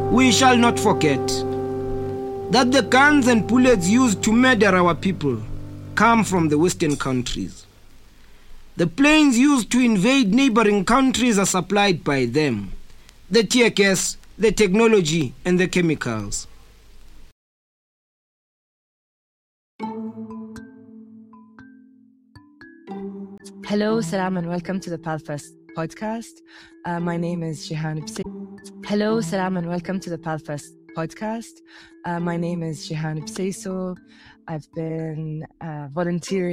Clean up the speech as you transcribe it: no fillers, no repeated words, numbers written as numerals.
We shall not forget that the guns and bullets used to murder our people come from the Western countries. The planes used to invade neighboring countries are supplied by them. The tear gas, the technology, and the chemicals. Hello, salam, and welcome to the Palfest podcast. My name is Jihan Bseiso. Hello, salam, and welcome to the Palfest podcast. My name is Jihan Bseiso. I've been volunteering